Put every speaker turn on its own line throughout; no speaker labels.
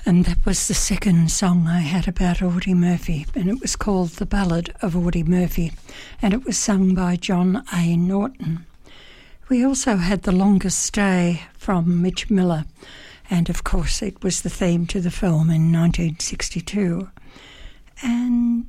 And that was the second song I had about Audie Murphy, and it was called The Ballad of Audie Murphy, and it was sung by John A. Norton. We also had The Longest Stay from Mitch Miller, and of course it was the theme to the film in 1962. And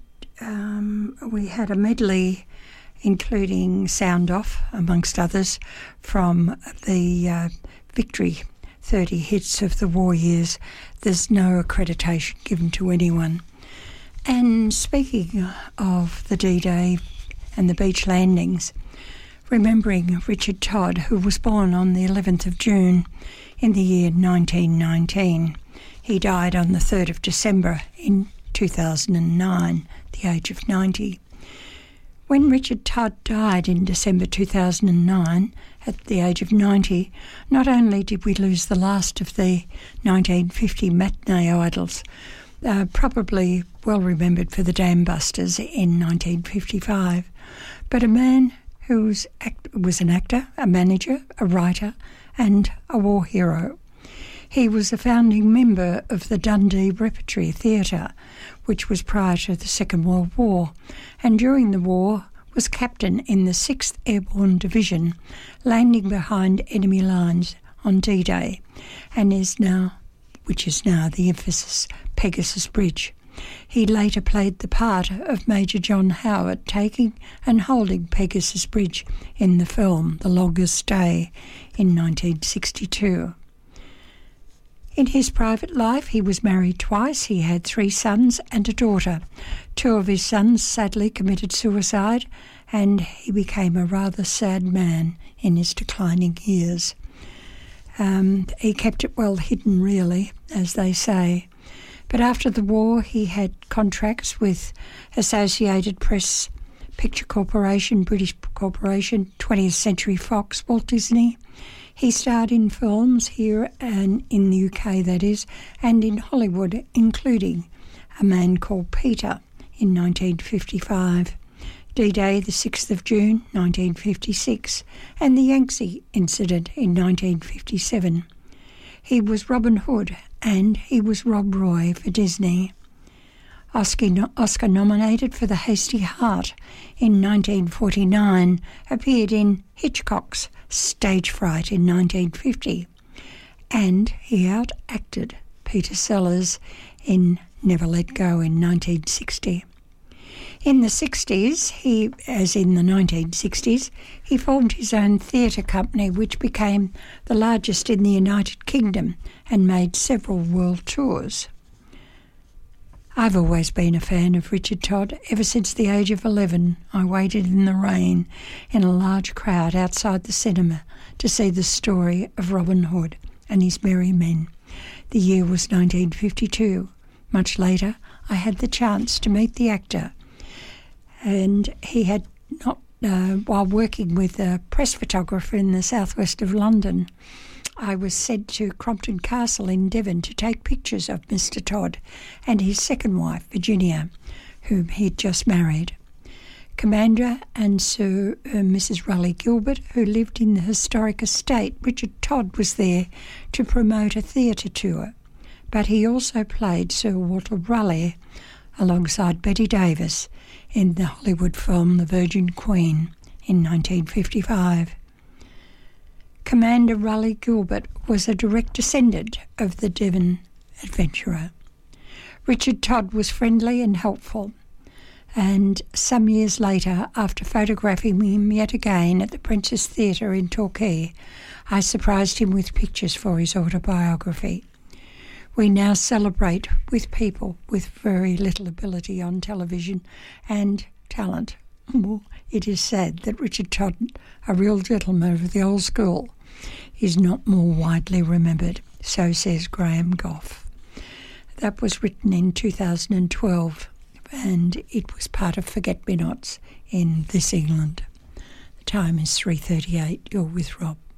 we had a medley including Sound Off, amongst others, from the Victory 30 hits of the war years. There's no accreditation given to anyone. And speaking of the D-Day and the beach landings, remembering Richard Todd, who was born on the 11th of June in the year 1919. He died on the 3rd of December in 2009, at the age of 90. When Richard Todd died in December 2009, at the age of 90, not only did we lose the last of the 1950 matinee idols, probably well remembered for the Dam Busters in 1955, but a man who was an actor, a manager, a writer, and a war hero. He was a founding member of the Dundee Repertory Theatre, which was prior to the Second World War, and during the war was captain in the 6th Airborne Division, landing behind enemy lines on D-Day, and which is now the infamous Pegasus Bridge. He later played the part of Major John Howard, taking and holding Pegasus Bridge in the film The Longest Stay in 1962. In his private life, he was married twice. He had 3 sons and a daughter. 2 of his sons sadly committed suicide, and he became a rather sad man in his declining years. He kept it well hidden, really, as they say. But after the war, he had contracts with Associated Press, Picture Corporation, British Corporation, 20th Century Fox, Walt Disney. He starred in films here and in the UK, that is, and in Hollywood, including A Man Called Peter in 1955, D-Day, the 6th of June, 1956, and the Yangtze Incident in 1957. He was Robin Hood, and he was Rob Roy for Disney. Oscar nominated for The Hasty Heart in 1949, appeared in Hitchcock's Stage Fright in 1950, and he outacted Peter Sellers in Never Let Go in 1960. In the 60s, as in the 1960s, he formed his own theatre company, which became the largest in the United Kingdom and made several world tours. I've always been a fan of Richard Todd. Ever since the age of 11, I waited in the rain in a large crowd outside the cinema to see the story of Robin Hood and his merry men. The year was 1952. Much later, I had the chance to meet the actor, and he had not, while working with a press photographer in the southwest of London, I was sent to Crompton Castle in Devon to take pictures of Mr. Todd and his second wife, Virginia, whom he'd just married. Commander and Sir Mrs. Raleigh Gilbert, who lived in the historic estate, Richard Todd was there to promote a theatre tour, but he also played Sir Walter Raleigh alongside Bette Davis in the Hollywood film The Virgin Queen in 1955. Commander Raleigh Gilbert was a direct descendant of the Devon adventurer. Richard Todd was friendly and helpful, and some years later, after photographing him yet again at the Princess Theatre in Torquay, I surprised him with pictures for his autobiography. We now celebrate with people with very little ability on television and talent. Well, it is sad that Richard Todd, a real gentleman of the old school, is not more widely remembered, so says Graham Goff. That was written in 2012, and it was part of Forget-Me-Nots in This England. The time is 3:38. You're with Rob.